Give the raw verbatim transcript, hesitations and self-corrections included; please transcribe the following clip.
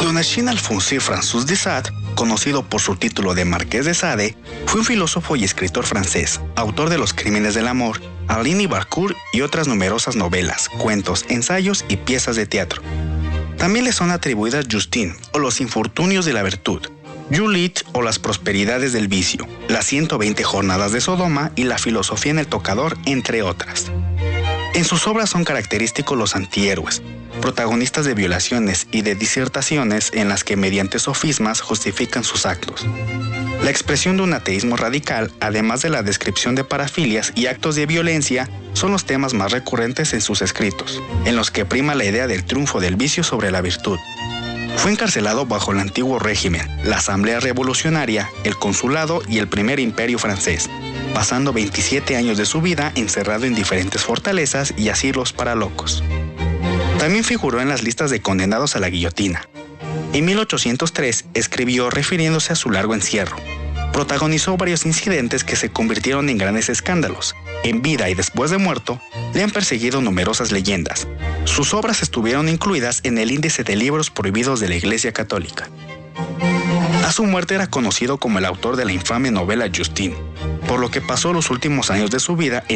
Don Eugène Alphonse François de Sade, conocido por su título de Marqués de Sade, fue un filósofo y escritor francés, autor de Los Crímenes del Amor, Aline y Barcourt y otras numerosas novelas, cuentos, ensayos y piezas de teatro. También le son atribuidas Justine o Los infortunios de la virtud, Juliette o Las prosperidades del vicio, Las ciento veinte jornadas de Sodoma y La filosofía en el tocador, entre otras. En sus obras son característicos los antihéroes, protagonistas de violaciones y de disertaciones en las que mediante sofismas justifican sus actos. La expresión de un ateísmo radical, además de la descripción de parafilias y actos de violencia, son los temas más recurrentes en sus escritos, en los que prima la idea del triunfo del vicio sobre la virtud. Fue encarcelado bajo el antiguo régimen, la Asamblea Revolucionaria, el Consulado y el Primer Imperio francés, pasando veintisiete años de su vida encerrado en diferentes fortalezas y asilos para locos. También figuró en las listas de condenados a la guillotina. En mil ochocientos tres escribió refiriéndose a su largo encierro. Protagonizó varios incidentes que se convirtieron en grandes escándalos. En vida y después de muerto, le han perseguido numerosas leyendas. Sus obras estuvieron incluidas en el índice de libros prohibidos de la Iglesia Católica. A su muerte era conocido como el autor de la infame novela Justine, por lo que pasó los últimos años de su vida en